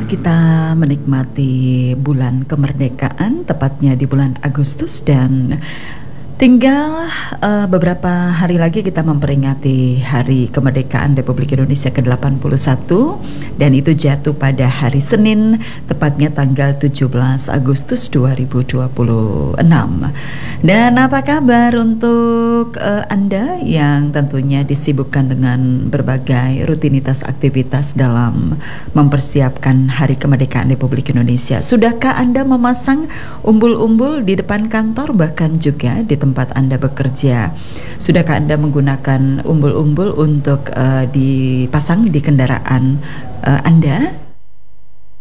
kita menikmati bulan kemerdekaan, tepatnya di bulan Agustus, dan tinggal beberapa hari lagi kita memperingati Hari Kemerdekaan Republik Indonesia ke-81, dan itu jatuh pada hari Senin, tepatnya tanggal 17 Agustus 2026. Dan apa kabar untuk Anda yang tentunya disibukkan dengan berbagai rutinitas aktivitas dalam mempersiapkan Hari Kemerdekaan Republik Indonesia? Sudahkah Anda memasang umbul-umbul di depan kantor, bahkan juga di tempat Anda bekerja? Sudahkah Anda menggunakan umbul-umbul untuk dipasang di kendaraan Anda?